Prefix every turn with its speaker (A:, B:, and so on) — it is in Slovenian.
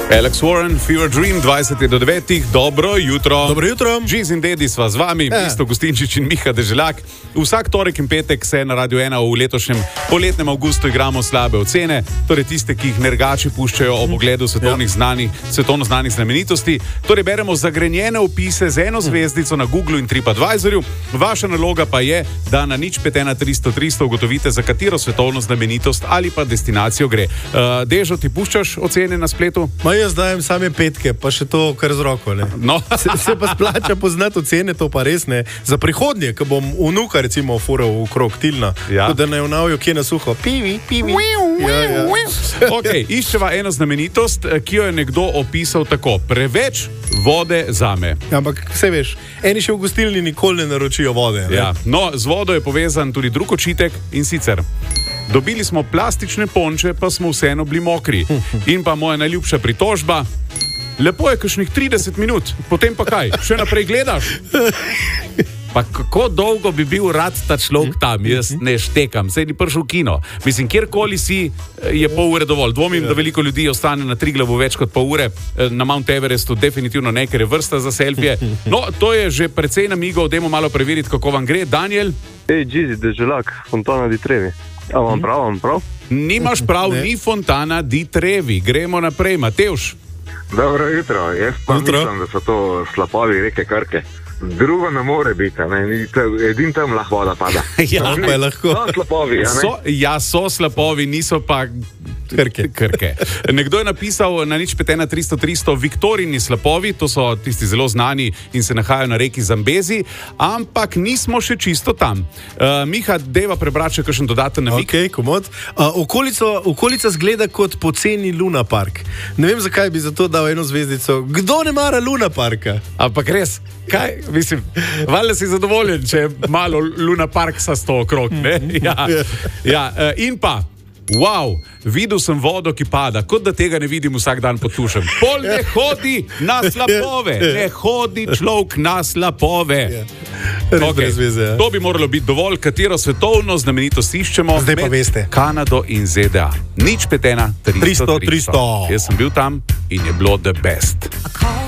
A: Alex Warren, Fever Dream, 20 do 9. Dobro jutro.
B: Dobro jutro.
A: Žiz in Dedi sva z vami, Isto Gustinčič in Miha Deželjak. Vsak torek in petek se na Radio 1 v letošnjem poletnem avgustu igramo slabe ocene, torej tiste, ki jih nergači puščajo ob ogledu svetovno znanih znamenitosti. Torej beremo zagrenjene opise z eno zvezdico na Googlu in TripAdvisorju. Vaša naloga pa je, da na 051-300-300 ugotovite, za katero svetovno znamenitost ali pa destinacijo gre. Dežo, ti puščaš ocene na spletu?
B: Jaz dajem same petke, pa še to kar z roko.
A: No.
B: Se pa splača poznati ocene, to pa res ne. Za prihodnje, ko bom vnuka recimo fural v krog Tilna, da ne vnavijo kje na suho. Pivi.
A: Ok, iščeva eno znamenitost, ki jo je nekdo opisal tako. Preveč vode zame.
B: Ampak vse veš, eni še v gostilni nikoli ne naročijo vode.
A: Ja. No, z vodo je povezan tudi drug očitek, in sicer: dobili smo plastične ponče, pa smo vseeno bili mokri. In pa moja najljubša pritožba: lepo je kakšnih 30 minut, potem pa kaj? Še naprej gledaš? Pa kako dolgo bi bil rad ta človek tam? Jaz ne štekam, saj ni prišel v kino. Mislim, kjerkoli si, je pol ure dovolj. Dvomim, da veliko ljudi ostane na Triglavu več kot pol ure. Na Mount Everestu definitivno ne, ker je vrsta za selfije. No, to je že precej namigov, dajmo malo preveriti, kako vam gre. Daniel?
C: Žizi, Deželjak, Fontana di Trevi. A vam prav?
A: Nimaš prav, ni Fontana di Trevi. Gremo naprej, Matevž.
D: Dobro jutro, jaz pa mislim, da so to slapovi reke Krke. Drugo ne more biti, edin tam lahko voda pada.
A: Ja,
B: pa je lahko.
D: So slapovi,
A: so slapovi, niso pa Krke. Nekdo je napisal na 051-300-300 Viktorini slapovi, to so tisti zelo znani in se nahajajo na reki Zambezi, ampak nismo še čisto tam. Miha, deva prebrati še kakšen dodaten namig.
B: Ok, komod. Okolica zgleda kot poceni Luna Park. Ne vem, zakaj bi zato dal eno zvezdico. Kdo ne mara Luna Parka?
A: Ampak res, kaj? Mislim, valjda si zadovoljen, če je malo Luna Park sa 100 okrog, ne? In pa, wow, videl sem vodo, ki pada, kot da tega ne vidim vsak dan pod tušem. Pol ne hodi na slapove, ne hodi človek na slapove. Okay. To bi moralo biti dovolj, katero svetovno znamenitost iščemo.
B: Zdaj pa veste.
A: Kanado in ZDA. 051-300-300. Jaz sem bil tam in je bilo the best.